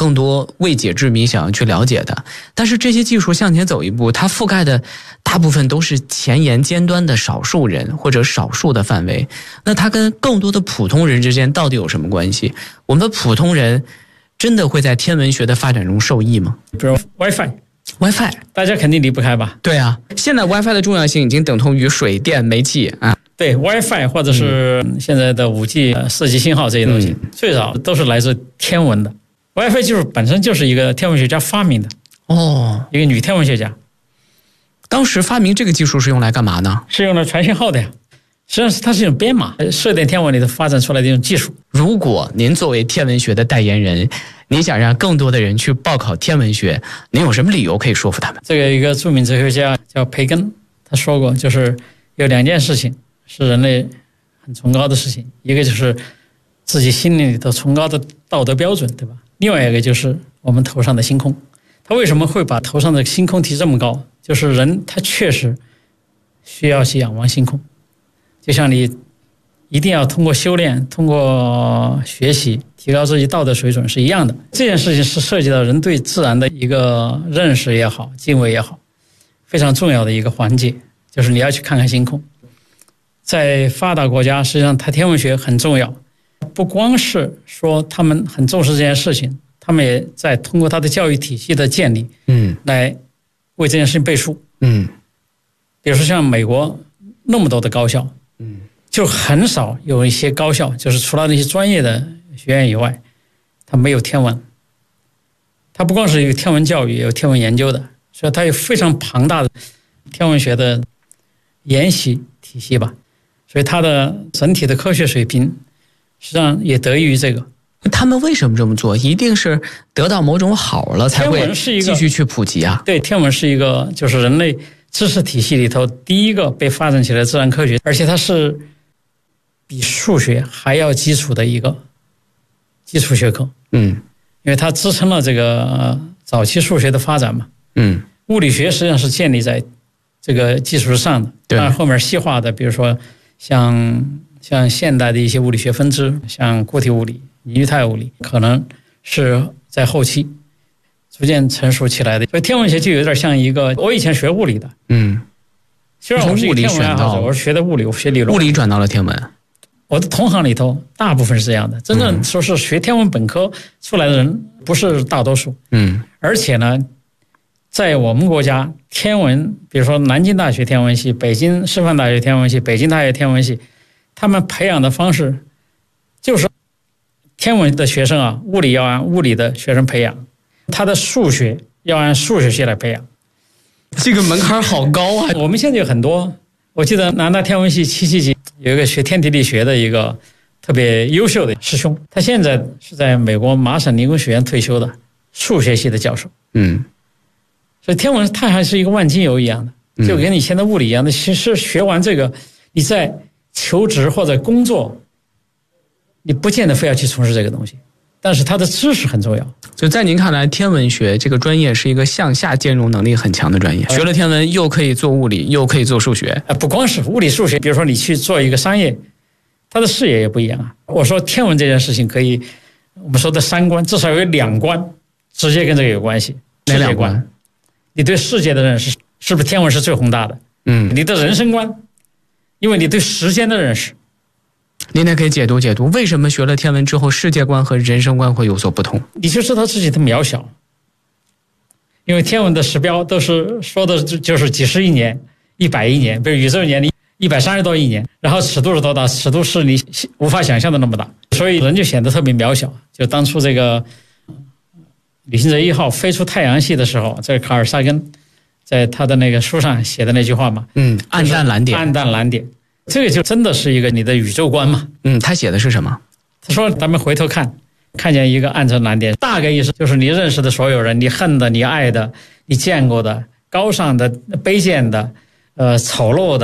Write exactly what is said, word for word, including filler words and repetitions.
更多未解之谜想要去了解的。但是这些技术向前走一步，它覆盖的大部分都是前沿尖端的少数人或者少数的范围，那它跟更多的普通人之间到底有什么关系？我们的普通人真的会在天文学的发展中受益吗？ 比如 WiFi，WiFi 大家肯定离不开吧？ 对啊，现在 WiFi 的重要性已经等同于水电煤气啊。 对 WiFi 或者是现在的 五 G 四 G 信号这些东西，嗯、最早都是来自天文的。WiFi 技术本身就是一个天文学家发明的哦， 一个女天文学家。 当时发明这个技术是用来干嘛呢？ 是用来传信号的呀。实际上是它是一种编码，射电天文里头发展出来的一种技术。 如果您作为天文学的代言人，你想让更多的人去报考天文学，您有什么理由可以说服他们？ 这个一个著名哲学家叫培根，他说过，就是有两件事情是人类很崇高的事情，一个就是自己心灵里头崇高的道德标准，对吧？另外一个就是我们头上的星空。他为什么会把头上的星空提这么高？就是人他确实需要去仰望星空，就像你一定要通过修炼，通过学习提高自己道德水准是一样的。这件事情是涉及到人对自然的一个认识也好，敬畏也好，非常重要的一个环节，就是你要去看看星空。在发达国家，实际上它天文学很重要，不光是说他们很重视这件事情，他们也在通过他的教育体系的建立，嗯，来为这件事情背书，嗯，比如说像美国那么多的高校，嗯，就很少有一些高校，就是除了那些专业的学院以外，它没有天文，它不光是有天文教育，也有天文研究的，所以它有非常庞大的天文学的研习体系吧。所以它的整体的科学水平实际上也得益于这个。 他们为什么这么做？一定是得到某种好了才会继续去普及啊？ 对，天文是一个就是人类知识体系里头第一个被发展起来的自然科学，而且它是比数学还要基础的一个基础学科。嗯，因为它支撑了这个早期数学的发展嘛。嗯，物理学实际上是建立在这个基础上的，当然后面细化的，比如说像像现代的一些物理学分支，像固体物理、凝态物理，可能是在后期逐渐成熟起来的。所以天文学就有点像一个，我以前学物理的，嗯，虽然我是一个天文爱好者，我是学的物理，我学理论， 物理转到了天文。 我的同行里头大部分是这样的，真正说是学天文本科出来的人不是大多数，嗯，而且呢，在我们国家天文，比如说南京大学天文系、北京师范大学天文系、北京大学天文系，他们培养的方式就是天文的学生啊，物理要按物理的学生培养，他的数学要按数学系来培养。 这个门槛好高啊！ 我们现在有很多，我记得南大天文系七七级有一个学天体力学的一个特别优秀的师兄，他现在是在美国麻省理工学院退休的数学系的教授。嗯，所以天文它还是一个万金油一样的，就跟你现在物理一样的。其实学完这个，你在求职或者工作，你不见得非要去从事这个东西，但是它的知识很重要。 就在您看来，天文学这个专业是一个向下兼容能力很强的专业，学了天文又可以做物理，又可以做数学。 不光是物理数学，比如说你去做一个商业，它的视野也不一样啊。我说天文这件事情可以，我们说的三观至少有两观直接跟这个有关系。 哪两观？ 你对世界的认识是不是天文是最宏大的？嗯，你的人生观，因为你对时间的认识。 您也可以解读解读，为什么学了天文之后，世界观和人生观会有所不同？ 你就知道自己的渺小，因为天文的时标都是说的就是几十亿年、一百亿年，比如宇宙年龄一百三十多亿年，然后尺度是多大？尺度是你无法想象的那么大，所以人就显得特别渺小。就当初这个旅行者一号飞出太阳系的时候，这个卡尔萨根在他的那个书上写的那句话嘛， 嗯，暗淡蓝点， 暗淡蓝点。这个就真的是一个你的宇宙观嘛。 嗯，他写的是什么？ 他说咱们回头看，看见一个暗沉蓝点，大概意思就是你认识的所有人，你恨的、你爱的、你见过的、高尚的、卑贱的、呃丑陋的。